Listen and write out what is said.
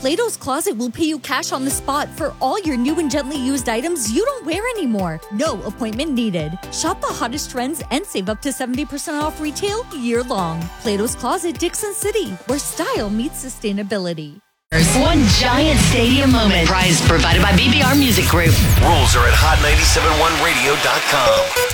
Plato's Closet will pay you cash on the spot for all your new and gently used items you don't wear anymore. No appointment needed. Shop the hottest trends and save up to 70% off retail year-long. Plato's Closet, Dixon City, where style meets sustainability. One giant stadium moment. Prize provided by BBR Music Group. Rules are at hot971radio.com.